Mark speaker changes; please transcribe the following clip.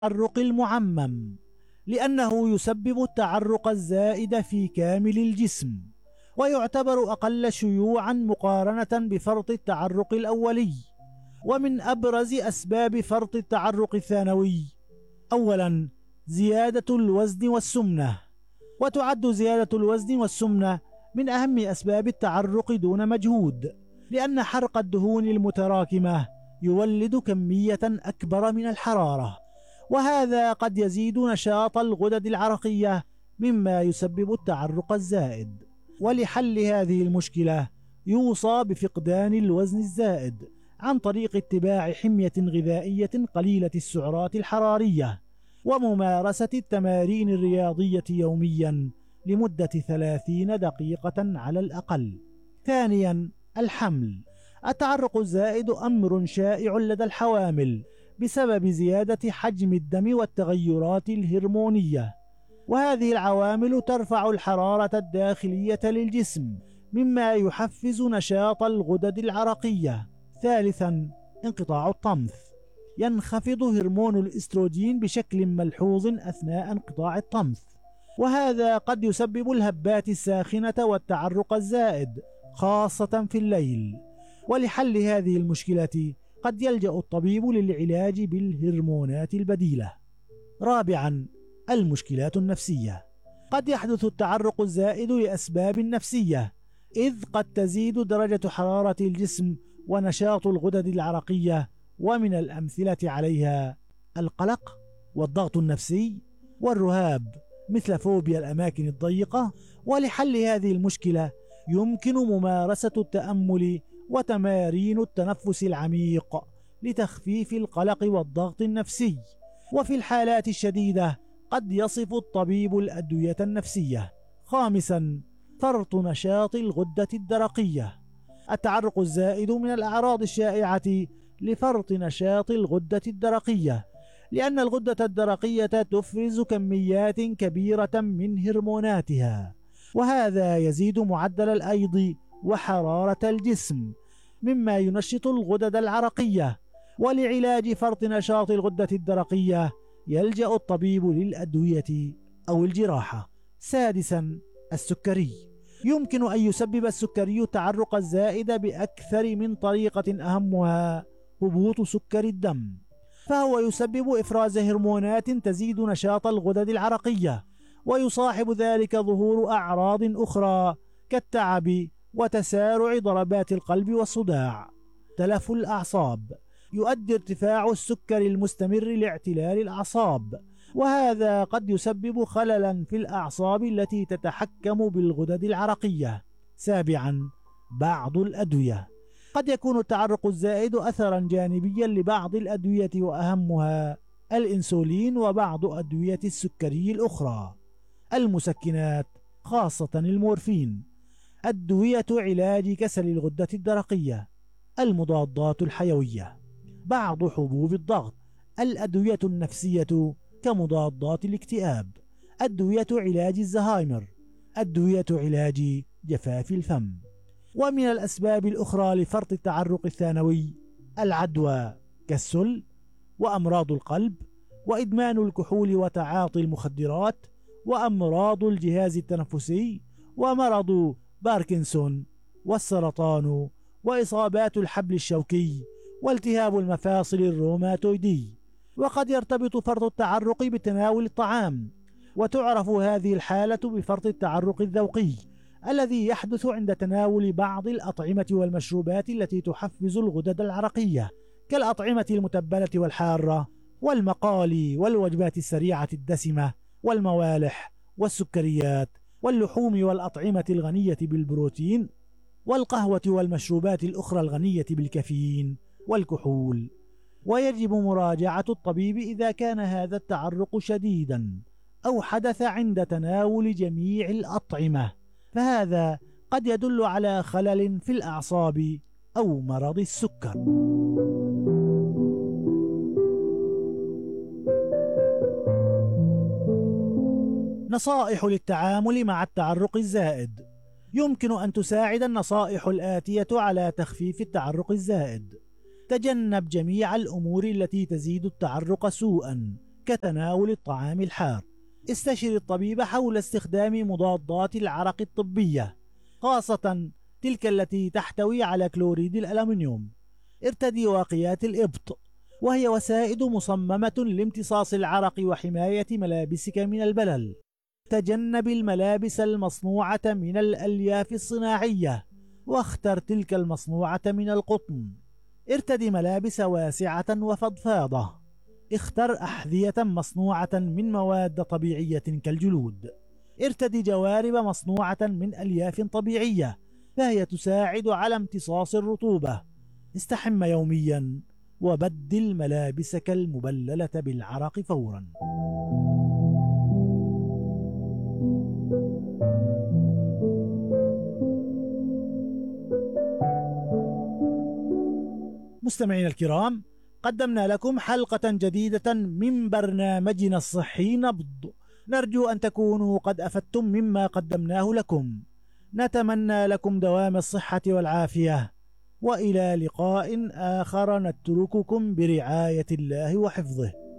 Speaker 1: التعرق المعمم، لأنه يسبب التعرق الزائد في كامل الجسم، ويعتبر أقل شيوعا مقارنة بفرط التعرق الأولي. ومن أبرز أسباب فرط التعرق الثانوي: أولا، زيادة الوزن والسمنة. وتعد زيادة الوزن والسمنة من أهم أسباب التعرق دون مجهود، لأن حرق الدهون المتراكمة يولد كمية أكبر من الحرارة، وهذا قد يزيد نشاط الغدد العرقية مما يسبب التعرق الزائد. ولحل هذه المشكلة يوصى بفقدان الوزن الزائد عن طريق اتباع حمية غذائية قليلة السعرات الحرارية، وممارسة التمارين الرياضية يوميا لمدة 30 دقيقة على الأقل. ثانيا، الحمل. التعرق الزائد أمر شائع لدى الحوامل بسبب زيادة حجم الدم والتغيرات الهرمونية، وهذه العوامل ترفع الحرارة الداخلية للجسم مما يحفز نشاط الغدد العرقية. ثالثا، انقطاع الطمث. ينخفض هرمون الإستروجين بشكل ملحوظ أثناء انقطاع الطمث، وهذا قد يسبب الهبات الساخنة والتعرق الزائد خاصة في الليل. ولحل هذه المشكلة قد يلجأ الطبيب للعلاج بالهرمونات البديلة. رابعا، المشكلات النفسية. قد يحدث التعرق الزائد لأسباب نفسية، إذ قد تزيد درجة حرارة الجسم ونشاط الغدد العرقية، ومن الأمثلة عليها القلق والضغط النفسي والرهاب مثل فوبيا الأماكن الضيقة. ولحل هذه المشكلة يمكن ممارسة التأمل وتمارين التنفس العميق لتخفيف القلق والضغط النفسي. وفي الحالات الشديدة قد يصف الطبيب الأدوية النفسية. خامسا، فرط نشاط الغدة الدرقية. التعرق الزائد من الأعراض الشائعة لفرط نشاط الغدة الدرقية، لأن الغدة الدرقية تفرز كميات كبيرة من هرموناتها، وهذا يزيد معدل الأيض وحرارة الجسم مما ينشط الغدد العرقية. ولعلاج فرط نشاط الغدة الدرقية يلجأ الطبيب للأدوية أو الجراحة. سادسا، السكري. يمكن أن يسبب السكري التعرق الزائد بأكثر من طريقة، أهمها هبوط سكر الدم، فهو يسبب إفراز هرمونات تزيد نشاط الغدد العرقية، ويصاحب ذلك ظهور أعراض أخرى كالتعب وتسارع ضربات القلب والصداع. تلف الأعصاب. يؤدي ارتفاع السكر المستمر لاعتلال الأعصاب، وهذا قد يسبب خللا في الأعصاب التي تتحكم بالغدد العرقية. سابعا، بعض الأدوية. قد يكون التعرق الزائد أثرا جانبيا لبعض الأدوية، وأهمها الإنسولين وبعض أدوية السكري الأخرى. المسكنات خاصة المورفين، أدوية علاج كسل الغدة الدرقية، المضادات الحيوية، بعض حبوب الضغط، الأدوية النفسية كمضادات الاكتئاب، أدوية علاج الزهايمر، أدوية علاج جفاف الفم. ومن الأسباب الأخرى لفرط التعرق الثانوي العدوى كالسل وأمراض القلب وإدمان الكحول وتعاطي المخدرات وأمراض الجهاز التنفسي ومرض باركنسون والسرطان وإصابات الحبل الشوكي والتهاب المفاصل الروماتويدي. وقد يرتبط فرط التعرق بتناول الطعام، وتعرف هذه الحالة بفرط التعرق الذوقي الذي يحدث عند تناول بعض الأطعمة والمشروبات التي تحفز الغدد العرقية كالأطعمة المتبلة والحارة والمقالي والوجبات السريعة الدسمة والموالح والسكريات واللحوم والأطعمة الغنية بالبروتين والقهوة والمشروبات الأخرى الغنية بالكافيين والكحول. ويجب مراجعة الطبيب إذا كان هذا التعرق شديدا أو حدث عند تناول جميع الأطعمة، فهذا قد يدل على خلل في الأعصاب أو مرض السكر. نصائح للتعامل مع التعرق الزائد. يمكن أن تساعد النصائح الآتية على تخفيف التعرق الزائد: تجنب جميع الأمور التي تزيد التعرق سوءا كتناول الطعام الحار. استشر الطبيب حول استخدام مضادات العرق الطبية، خاصة تلك التي تحتوي على كلوريد الألمنيوم. ارتدي واقيات الإبط، وهي وسائد مصممة لامتصاص العرق وحماية ملابسك من البلل. تجنب الملابس المصنوعة من الألياف الصناعية، واختر تلك المصنوعة من القطن. ارتدي ملابس واسعة وفضفاضة. اختر أحذية مصنوعة من مواد طبيعية كالجلود. ارتدي جوارب مصنوعة من ألياف طبيعية، فهي تساعد على امتصاص الرطوبة. استحم يوميا، وبدل ملابسك المبللة بالعرق فورا. مستمعينا الكرام، قدمنا لكم حلقة جديدة من برنامجنا الصحي نبض. نرجو أن تكونوا قد أفدتم مما قدمناه لكم. نتمنى لكم دوام الصحة والعافية، وإلى لقاء آخر نترككم برعاية الله وحفظه.